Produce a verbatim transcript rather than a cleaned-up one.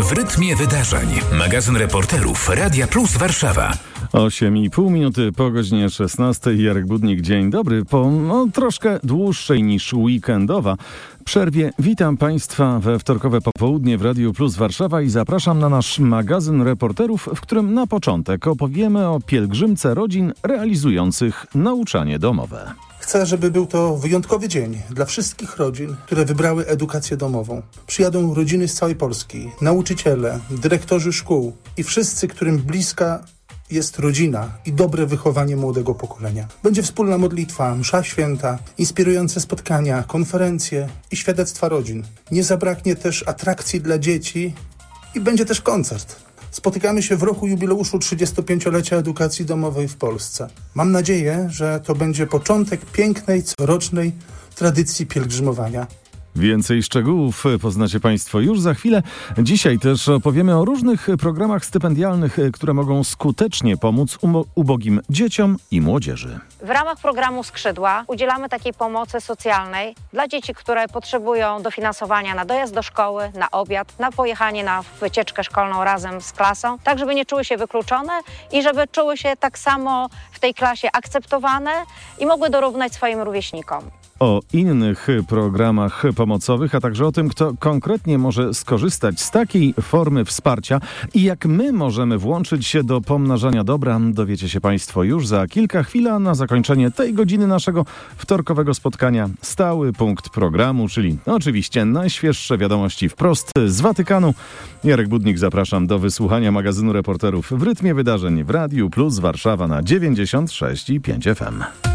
W rytmie wydarzeń. Magazyn reporterów Radia Plus Warszawa. osiem i pół minuty po godzinie szesnastej. Jarek Budnik, dzień dobry. Po no, troszkę dłuższej niż weekendowa przerwie witam Państwa we wtorkowe popołudnie w Radiu Plus Warszawa i zapraszam na nasz magazyn reporterów, w którym na początek opowiemy o pielgrzymce rodzin realizujących nauczanie domowe. Chcę, żeby był to wyjątkowy dzień dla wszystkich rodzin, które wybrały edukację domową. Przyjadą rodziny z całej Polski, nauczyciele, dyrektorzy szkół i wszyscy, którym bliska jest rodzina i dobre wychowanie młodego pokolenia. Będzie wspólna modlitwa, msza święta, inspirujące spotkania, konferencje i świadectwa rodzin. Nie zabraknie też atrakcji dla dzieci i będzie też koncert. Spotykamy się w roku jubileuszu trzydziestopięciolecia edukacji domowej w Polsce. Mam nadzieję, że to będzie początek pięknej, corocznej tradycji pielgrzymowania. Więcej szczegółów poznacie Państwo już za chwilę. Dzisiaj też opowiemy o różnych programach stypendialnych, które mogą skutecznie pomóc umo- ubogim dzieciom i młodzieży. W ramach programu Skrzydła udzielamy takiej pomocy socjalnej dla dzieci, które potrzebują dofinansowania na dojazd do szkoły, na obiad, na pojechanie na wycieczkę szkolną razem z klasą, tak żeby nie czuły się wykluczone i żeby czuły się tak samo w tej klasie akceptowane i mogły dorównać swoim rówieśnikom. O innych programach pomocowych, a także o tym, kto konkretnie może skorzystać z takiej formy wsparcia i jak my możemy włączyć się do pomnażania dobra, dowiecie się Państwo już za kilka chwil, a na zakończenie tej godziny naszego wtorkowego spotkania stały punkt programu, czyli oczywiście najświeższe wiadomości wprost z Watykanu. Jarek Budnik, zapraszam do wysłuchania magazynu reporterów w rytmie wydarzeń w Radiu Plus Warszawa na dziewięćdziesiąt sześć i pięć F M.